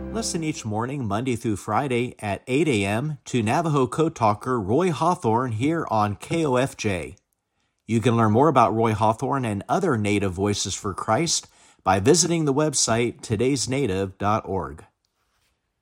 Listen each morning, Monday through Friday at 8 a.m. to Navajo Code Talker Roy Hawthorne here on KOFJ. You can learn more about Roy Hawthorne and other Native Voices for Christ by visiting the website today'snative.org.